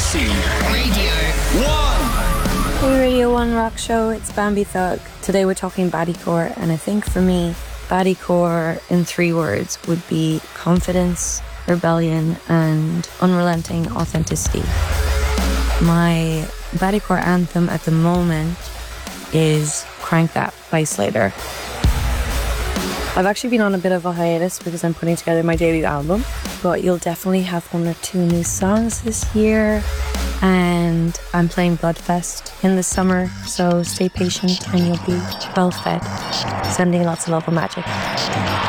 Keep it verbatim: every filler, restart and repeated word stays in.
C. Radio one. Hey Radio one Rock Show, it's Bambi Thug. Today we're talking bodycore, and I think for me, bodycore in three words would be confidence, rebellion, and unrelenting authenticity. My bodycore anthem at the moment is Crank That by Slater. I've actually been on a bit of a hiatus because I'm putting together my debut album, but you'll definitely have one or two new songs this year, and I'm playing Bloodfest in the summer, so stay patient and you'll be well fed. Sending lots of love and magic.